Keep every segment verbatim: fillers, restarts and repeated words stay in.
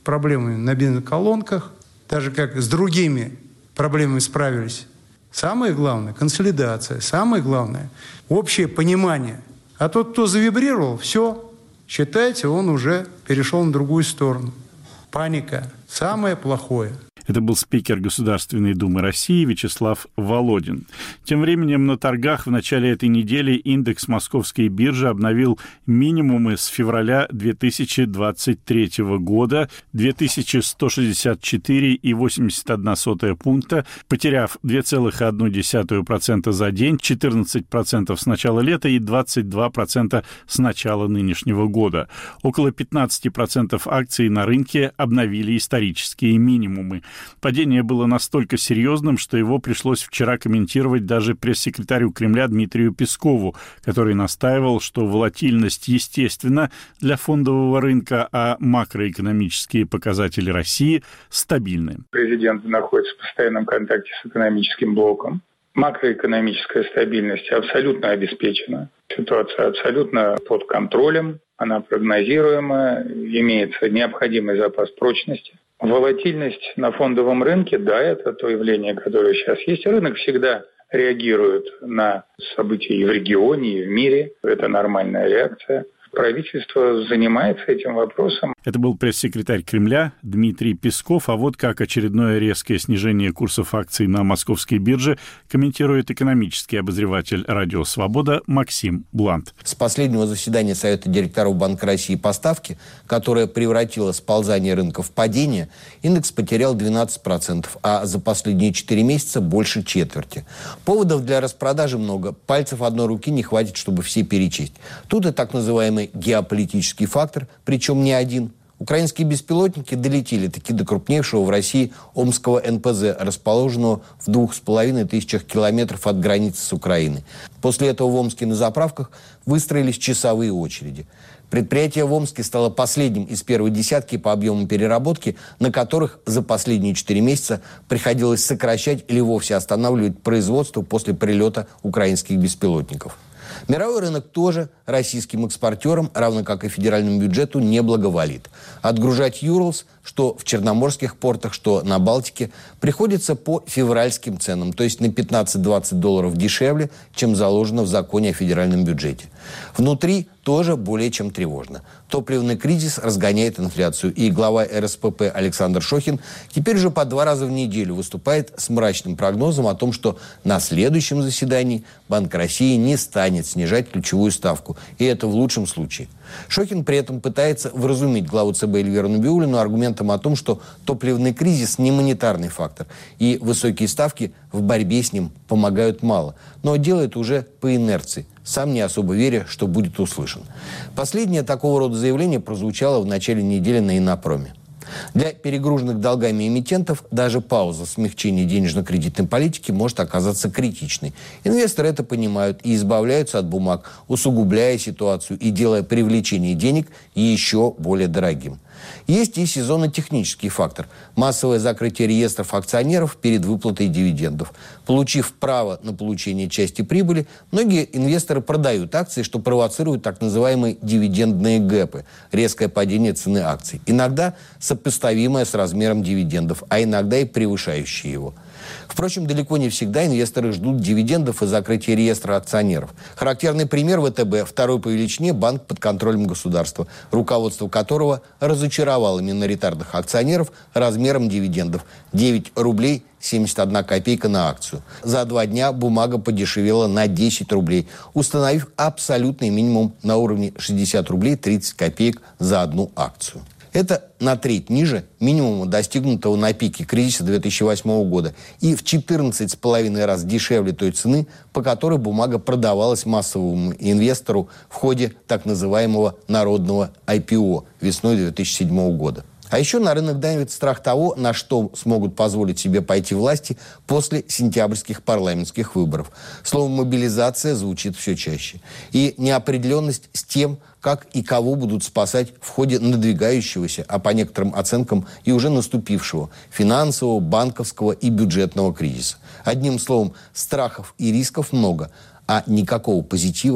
проблемами на бензоколонках, даже как с другими проблемами справились. Самое главное – консолидация. Самое главное – общее понимание. А тот, кто завибрировал, все, считайте, он уже перешел на другую сторону. Паника – самое плохое. Это был спикер Государственной Думы России Вячеслав Володин. Тем временем на торгах в начале этой недели индекс Московской биржи обновил минимумы с февраля две тысячи двадцать третьего года две тысячи сто шестьдесят четыре целых восемьдесят одна сотая пункта, потеряв два целых одна десятая процента за день, четырнадцать процентов с начала лета и двадцать два процента с начала нынешнего года. Около пятнадцать процентов акций на рынке обновили исторические минимумы. Падение было настолько серьезным, что его пришлось вчера комментировать даже пресс-секретарю Кремля Дмитрию Пескову, который настаивал, что волатильность естественна для фондового рынка, а макроэкономические показатели России стабильны. Президент находится в постоянном контакте с экономическим блоком. Макроэкономическая стабильность абсолютно обеспечена. Ситуация абсолютно под контролем, она прогнозируема, имеется необходимый запас прочности. Волатильность на фондовом рынке, да, это то явление, которое сейчас есть. Рынок всегда реагирует на события и в регионе, и в мире. Это нормальная реакция. Правительство занимается этим вопросом. Это был пресс-секретарь Кремля Дмитрий Песков. А вот как очередное резкое снижение курсов акций на московской бирже комментирует экономический обозреватель «Радио Свобода» Максим Блант. С последнего заседания Совета директоров Банка России по ставке, которое превратило сползание рынка в падение, индекс потерял двенадцать процентов, а за последние четыре месяца больше четверти. Поводов для распродажи много. Пальцев одной руки не хватит, чтобы все перечесть. Тут и так называемый геополитический фактор, причем не один. Украинские беспилотники долетели таки до крупнейшего в России Омского эн пэ зэ, расположенного в двух с половиной тысячах километров от границы с Украиной. После этого в Омске на заправках выстроились часовые очереди. Предприятие в Омске стало последним из первой десятки по объему переработки, на которых за последние четыре месяца приходилось сокращать или вовсе останавливать производство после прилета украинских беспилотников. Мировой рынок тоже российским экспортерам, равно как и федеральному бюджету, не благоволит. Отгружать Юрлс, что в черноморских портах, что на Балтике, приходится по февральским ценам, то есть на пятнадцать-двадцать долларов дешевле, чем заложено в законе о федеральном бюджете. Внутри тоже более чем тревожно. Топливный кризис разгоняет инфляцию, и глава эр эс пэ пэ Александр Шохин теперь уже по два раза в неделю выступает с мрачным прогнозом о том, что на следующем заседании Банк России не станет снижать ключевую ставку, и это в лучшем случае. Шохин при этом пытается вразумить главу цэ бэ Эльвиру Набиуллину аргументом о том, что топливный кризис не монетарный фактор, и высокие ставки в борьбе с ним помогают мало, но делает уже по инерции, сам не особо веря, что будет услышан. Последнее такого рода заявление прозвучало в начале недели на Иннопроме. Для перегруженных долгами эмитентов даже пауза в смягчении денежно-кредитной политики может оказаться критичной. Инвесторы это понимают и избавляются от бумаг, усугубляя ситуацию и делая привлечение денег еще более дорогим. Есть и сезонно-технический фактор – массовое закрытие реестров акционеров перед выплатой дивидендов. Получив право на получение части прибыли, многие инвесторы продают акции, что провоцирует так называемые дивидендные гэпы – резкое падение цены акций. Иногда сопоставимое с размером дивидендов, а иногда и превышающее его. Впрочем, далеко не всегда инвесторы ждут дивидендов и закрытия реестра акционеров. Характерный пример вэ тэ бэ – второй по величине банк под контролем государства, руководство которого разочаровало миноритарных акционеров размером дивидендов – девять рублей семьдесят одна копейка на акцию. За два дня бумага подешевела на десять рублей, установив абсолютный минимум на уровне шестьдесят рублей тридцать копеек за одну акцию. Это на треть ниже минимума, достигнутого на пике кризиса две тысячи восьмого года, и в четырнадцать с половиной раз дешевле той цены, по которой бумага продавалась массовому инвестору в ходе так называемого народного ай пи о весной две тысячи седьмого года. А еще на рынок давит страх того, на что смогут позволить себе пойти власти после сентябрьских парламентских выборов. Слово «мобилизация» звучит все чаще. И неопределенность с тем, как и кого будут спасать в ходе надвигающегося, а по некоторым оценкам и уже наступившего, финансового, банковского и бюджетного кризиса. Одним словом, страхов и рисков много, а никакого позитива,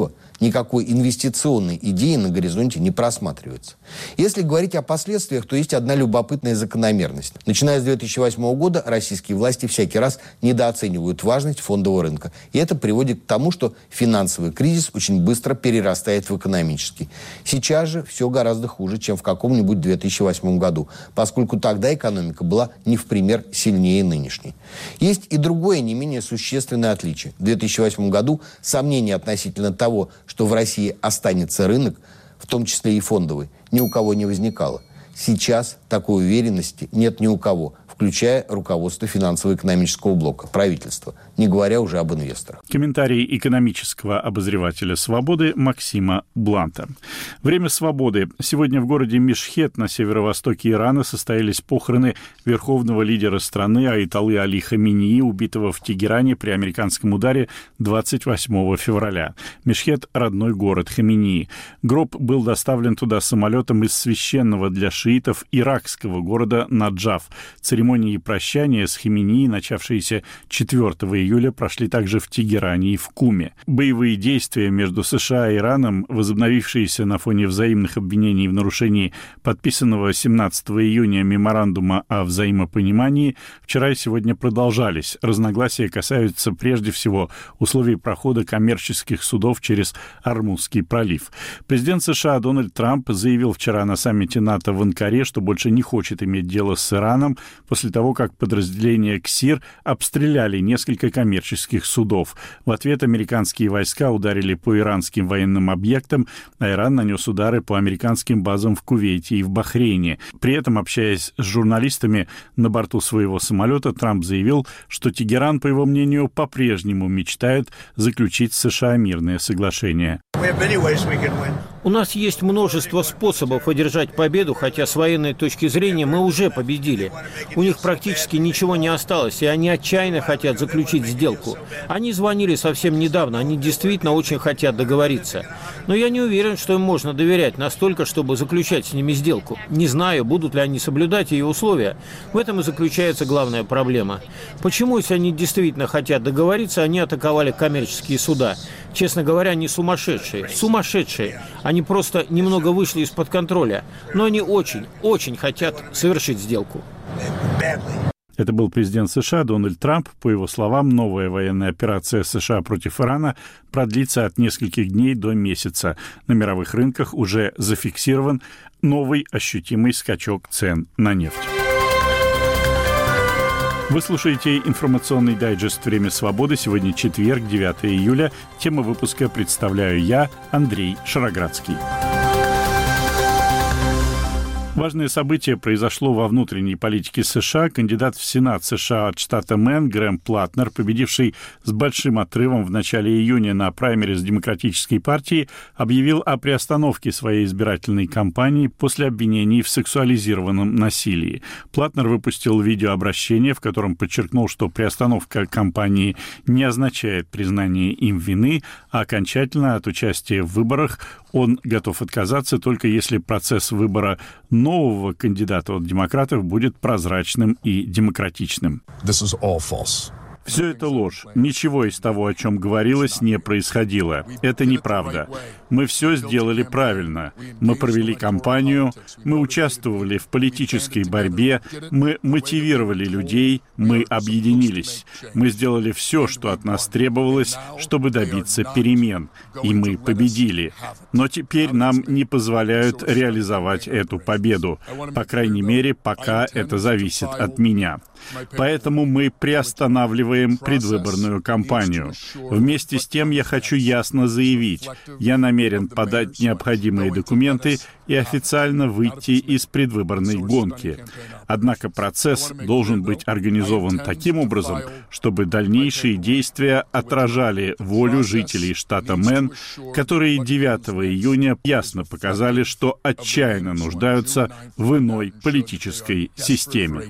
Никакой инвестиционной идеи на горизонте не просматривается. Если говорить о последствиях, то есть одна любопытная закономерность. Начиная с две тысячи восьмого года российские власти всякий раз недооценивают важность фондового рынка. И это приводит к тому, что финансовый кризис очень быстро перерастает в экономический. Сейчас же все гораздо хуже, чем в каком-нибудь две тысячи восьмом году, поскольку тогда экономика была не в пример сильнее нынешней. Есть и другое, не менее существенное отличие. В две тысячи восьмом году сомнения относительно того, что в России останется рынок, в том числе и фондовый, ни у кого не возникало. Сейчас такой уверенности нет ни у кого, включая руководство финансово-экономического блока, правительства, не говоря уже об инвесторах. Комментарий экономического обозревателя «Свободы» Максима Бланта. Время свободы. Сегодня в городе Мешхед на северо-востоке Ирана состоялись похороны верховного лидера страны Аятоллы Али Хаменеи, убитого в Тегеране при американском ударе двадцать восьмого февраля. Мешхед – родной город Хаменеи. Гроб был доставлен туда самолетом из священного для шиитов иракского города Наджаф. Церемонии прощания с Хаменеи, начавшиеся четвёртого июля, прошли также в Тегеране и в Куме. Боевые действия между США и Ираном, возобновившиеся на фоне взаимных обвинений в нарушении подписанного семнадцатого июня меморандума о взаимопонимании, вчера и сегодня продолжались. Разногласия касаются прежде всего условий прохода коммерческих судов через Ормузский пролив. Президент США Дональд Трамп заявил вчера на саммите НАТО в Анкаре, что больше не хочет иметь дело с Ираном, после того, как подразделения КСИР обстреляли несколько коммерческих судов. В ответ американские войска ударили по иранским военным объектам, а Иран нанес удары по американским базам в Кувейте и в Бахрейне. При этом, общаясь с журналистами на борту своего самолета, Трамп заявил, что Тегеран, по его мнению, по-прежнему мечтает заключить с США мирное соглашение. У нас есть множество способов одержать победу, хотя с военной точки зрения мы уже победили. У них практически ничего не осталось, и они отчаянно хотят заключить сделку. Они звонили совсем недавно, они действительно очень хотят договориться. Но я не уверен, что им можно доверять настолько, чтобы заключать с ними сделку. Не знаю, будут ли они соблюдать ее условия. В этом и заключается главная проблема. Почему, если они действительно хотят договориться, они атаковали коммерческие суда? Честно говоря, они сумасшедшие. Сумасшедшие. Они просто немного вышли из-под контроля. Но они очень, очень хотят совершить сделку. Это был президент США Дональд Трамп. По его словам, новая военная операция США против Ирана продлится от нескольких дней до месяца. На мировых рынках уже зафиксирован новый ощутимый скачок цен на нефть. Вы слушаете информационный дайджест «Время свободы». Сегодня четверг, девятого июля. Тему выпуска представляю я, Андрей Шароградский. Важное событие произошло во внутренней политике США. Кандидат в Сенат США от штата Мэн Грэм Платнер, победивший с большим отрывом в начале июня на праймериз Демократической партии, объявил о приостановке своей избирательной кампании после обвинений в сексуализированном насилии. Платнер выпустил видеообращение, в котором подчеркнул, что приостановка кампании не означает признание им вины, а окончательно от участия в выборах он готов отказаться только если процесс выбора нового кандидата от демократов будет прозрачным и демократичным. This is all false. Все это ложь. Ничего из того, о чем говорилось, не происходило. Это неправда. Мы все сделали правильно. Мы провели кампанию, мы участвовали в политической борьбе, мы мотивировали людей, мы объединились. Мы сделали все, что от нас требовалось, чтобы добиться перемен. И мы победили. Но теперь нам не позволяют реализовать эту победу. По крайней мере, пока это зависит от меня. Поэтому мы приостанавливаем предвыборную кампанию. Вместе с тем я хочу ясно заявить, я намерен подать необходимые документы и официально выйти из предвыборной гонки. Однако процесс должен быть организован таким образом, чтобы дальнейшие действия отражали волю жителей штата Мэн, которые девятого июня ясно показали, что отчаянно нуждаются в иной политической системе.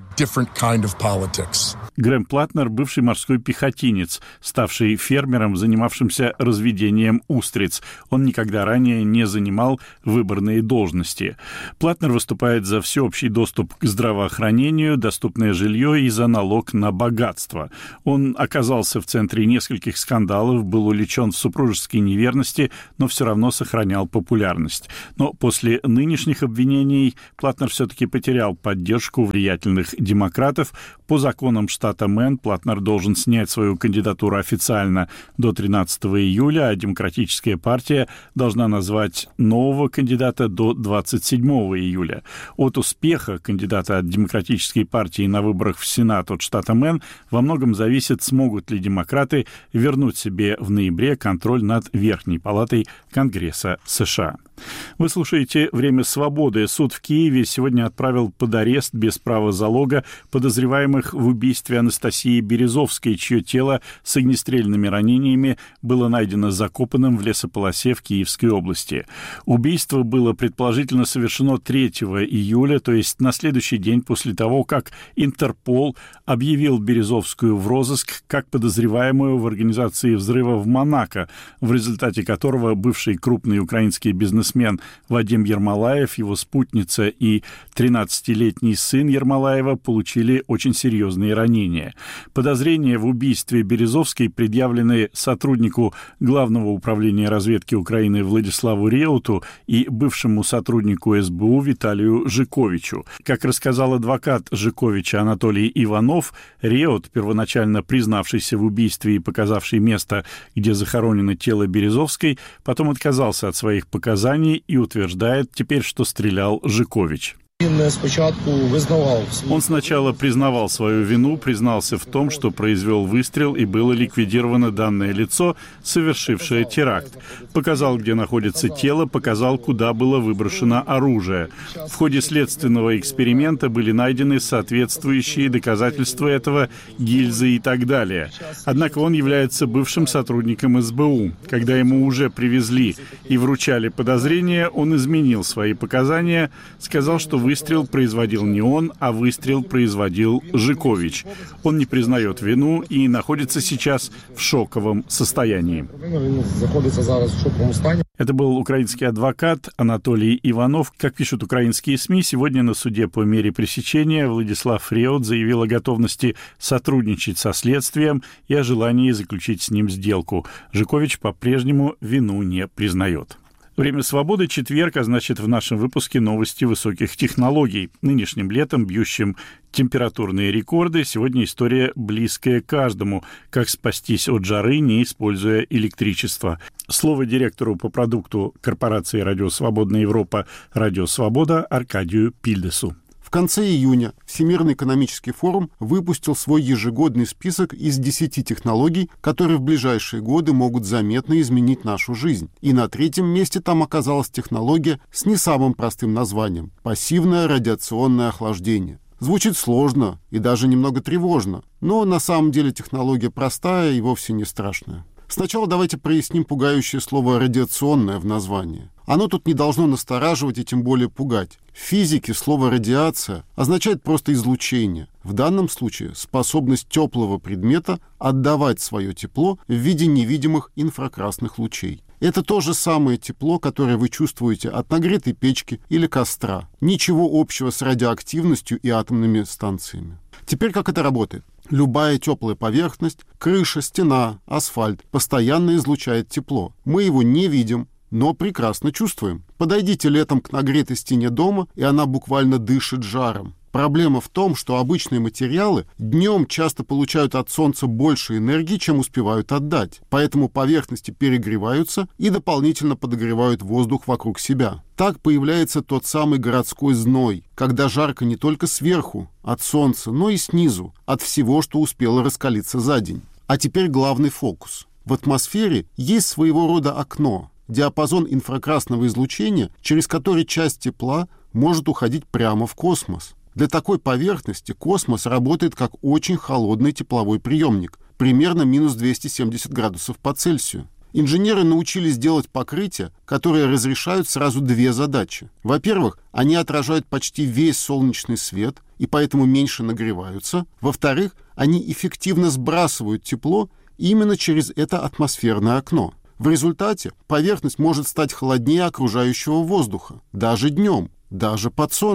Грэм Платнер — бывший морской пехотинец, ставший фермером, занимавшимся разведением устриц. Он никогда ранее не занимал выборные должности. Платнер выступает за всеобщий доступ к здравоохранению, здравоохранению, доступное жилье и за налог на богатство. Он оказался в центре нескольких скандалов, был уличен в супружеской неверности, но все равно сохранял популярность. Но после нынешних обвинений Платнер все-таки потерял поддержку влиятельных демократов. По законам штата Мэн Платнер должен снять свою кандидатуру официально до тринадцатого июля, а Демократическая партия должна назвать нового кандидата до двадцать седьмого июля. От успеха кандидата от Демократической партии на выборах в Сенат от штата Мэн во многом зависит, смогут ли демократы вернуть себе в ноябре контроль над Верхней палатой Конгресса США. Вы слушаете «Время свободы». Суд в Киеве сегодня отправил под арест без права залога подозреваемых в убийстве Анастасии Березовской, чье тело с огнестрельными ранениями было найдено закопанным в лесополосе в Киевской области. Убийство было предположительно совершено третьего июля, то есть на следующий день после того, как Интерпол объявил Березовскую в розыск как подозреваемую в организации взрыва в Монако, в результате которого бывший крупный украинский бизнесмен Вадим Ермолаев, его спутница и тринадцатилетний сын Ермолаева получили очень серьезные ранения. Подозрения в убийстве Березовской предъявлены сотруднику Главного управления разведки Украины Владиславу Реуту и бывшему сотруднику эс бэ у Виталию Жиковичу. Как рассказал адвокат Жиковича Анатолий Иванов, Реут, первоначально признавшийся в убийстве и показавший место, где захоронено тело Березовской, потом отказался от своих показаний и утверждает теперь, что стрелял Жикович. Он сначала признавал свою вину, признался в том, что произвел выстрел и было ликвидировано данное лицо, совершившее теракт. Показал, где находится тело, показал, куда было выброшено оружие. В ходе следственного эксперимента были найдены соответствующие доказательства этого, гильзы и так далее. Однако он является бывшим сотрудником эс бэ у. Когда ему уже привезли и вручали подозрения, он изменил свои показания, сказал, что выстрел производил не он, а выстрел производил Жикович. Он не признает вину и находится сейчас в шоковом состоянии. Это был украинский адвокат Анатолий Иванов. Как пишут украинские СМИ, сегодня на суде по мере пресечения Владислав Реут заявил о готовности сотрудничать со следствием и о желании заключить с ним сделку. Жикович по-прежнему вину не признает. Время свободы, четверг, а значит, в нашем выпуске новости высоких технологий. Нынешним летом, бьющим температурные рекорды, сегодня история близкая каждому. Как спастись от жары, не используя электричество. Слово директору по продукту корпорации «Радио Свободная Европа» «Радио Свобода» Аркадию Пильдесу. В конце июня Всемирный экономический форум выпустил свой ежегодный список из десяти технологий, которые в ближайшие годы могут заметно изменить нашу жизнь. И на третьем месте там оказалась технология с не самым простым названием – пассивное радиационное охлаждение. Звучит сложно и даже немного тревожно, но на самом деле технология простая и вовсе не страшная. Сначала давайте проясним пугающее слово «радиационное» в названии. Оно тут не должно настораживать и тем более пугать. В физике слово «радиация» означает просто излучение. В данном случае способность теплого предмета отдавать свое тепло в виде невидимых инфракрасных лучей. Это то же самое тепло, которое вы чувствуете от нагретой печки или костра. Ничего общего с радиоактивностью и атомными станциями. Теперь как это работает? Любая теплая поверхность, крыша, стена, асфальт постоянно излучает тепло. Мы его не видим, но прекрасно чувствуем. Подойдите летом к нагретой стене дома, и она буквально дышит жаром. Проблема в том, что обычные материалы днем часто получают от солнца больше энергии, чем успевают отдать. Поэтому поверхности перегреваются и дополнительно подогревают воздух вокруг себя. Так появляется тот самый городской зной, когда жарко не только сверху, от солнца, но и снизу, от всего, что успело раскалиться за день. А теперь главный фокус. В атмосфере есть своего рода окно, диапазон инфракрасного излучения, через который часть тепла может уходить прямо в космос. Для такой поверхности космос работает как очень холодный тепловой приемник, примерно минус двести семьдесят градусов по Цельсию. Инженеры научились делать покрытия, которые разрешают сразу две задачи. Во-первых, они отражают почти весь солнечный свет и поэтому меньше нагреваются. Во-вторых, они эффективно сбрасывают тепло именно через это атмосферное окно. В результате поверхность может стать холоднее окружающего воздуха, даже днем, даже под солнцем.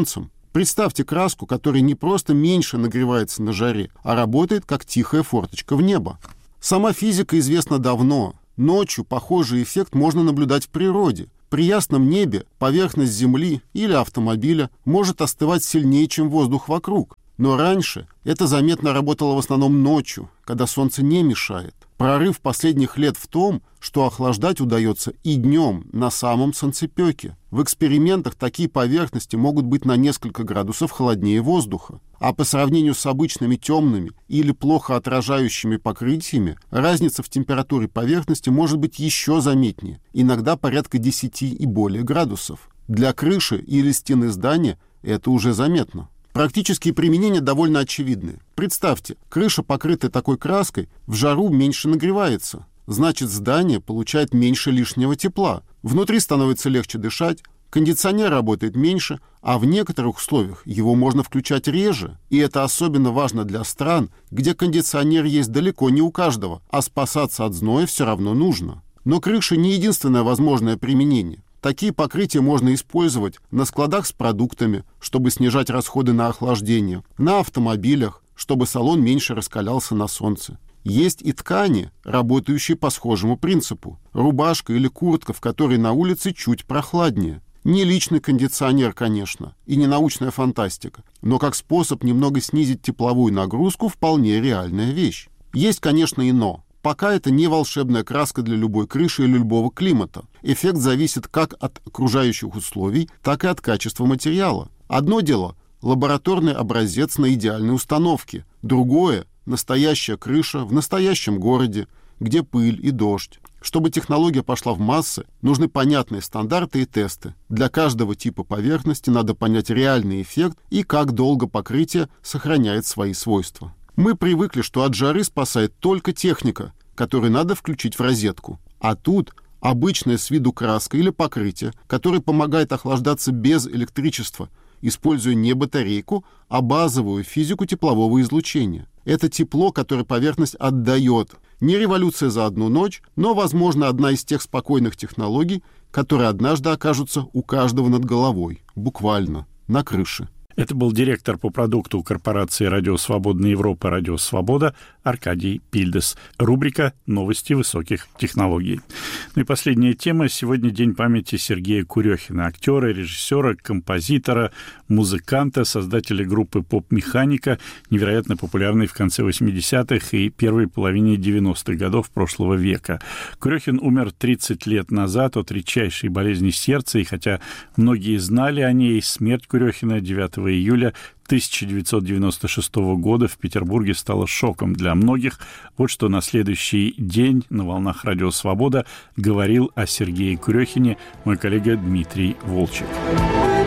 Представьте краску, которая не просто меньше нагревается на жаре, а работает как тихая форточка в небо. Сама физика известна давно. Ночью похожий эффект можно наблюдать в природе. При ясном небе поверхность Земли или автомобиля может остывать сильнее, чем воздух вокруг. Но раньше это заметно работало в основном ночью, когда солнце не мешает. Прорыв последних лет в том, что охлаждать удается и днем, на самом солнцепеке. В экспериментах такие поверхности могут быть на несколько градусов холоднее воздуха. А по сравнению с обычными темными или плохо отражающими покрытиями, разница в температуре поверхности может быть еще заметнее, иногда порядка десяти и более градусов. Для крыши или стены здания это уже заметно. Практические применения довольно очевидны. Представьте, крыша, покрытая такой краской, в жару меньше нагревается. Значит, здание получает меньше лишнего тепла. Внутри становится легче дышать, кондиционер работает меньше, а в некоторых условиях его можно включать реже. И это особенно важно для стран, где кондиционер есть далеко не у каждого, а спасаться от зноя все равно нужно. Но крыша не единственное возможное применение. Такие покрытия можно использовать на складах с продуктами, чтобы снижать расходы на охлаждение, на автомобилях, чтобы салон меньше раскалялся на солнце. Есть и ткани, работающие по схожему принципу. Рубашка или куртка, в которой на улице чуть прохладнее. Не личный кондиционер, конечно, и не научная фантастика, но как способ немного снизить тепловую нагрузку вполне реальная вещь. Есть, конечно, и но. Пока это не волшебная краска для любой крыши или любого климата. Эффект зависит как от окружающих условий, так и от качества материала. Одно дело – лабораторный образец на идеальной установке. Другое – настоящая крыша в настоящем городе, где пыль и дождь. Чтобы технология пошла в массы, нужны понятные стандарты и тесты. Для каждого типа поверхности надо понять реальный эффект и как долго покрытие сохраняет свои свойства. Мы привыкли, что от жары спасает только техника, которую надо включить в розетку. А тут обычная с виду краска или покрытие, которое помогает охлаждаться без электричества, используя не батарейку, а базовую физику теплового излучения. Это тепло, которое поверхность отдает. Не революция за одну ночь, но, возможно, одна из тех спокойных технологий, которые однажды окажутся у каждого над головой, буквально, на крыше. Это был директор по продукту корпорации «Радио Свободная Европа» «Радио Свобода» Аркадий Пильдес. Рубрика «Новости высоких технологий». Ну и последняя тема. Сегодня день памяти Сергея Курехина, актера, режиссера, композитора, музыканта, создателя группы «Поп-механика», невероятно популярной в конце восьмидесятых и первой половине девяностых годов прошлого века. Курехин умер тридцать лет назад от редчайшей болезни сердца, и хотя многие знали о ней, смерть Курехина девятого июля тысяча девятьсот девяносто шестого года в Петербурге стало шоком для многих. Вот что на следующий день на волнах «Радио Свобода» говорил о Сергее Курехине мой коллега Дмитрий Волчек.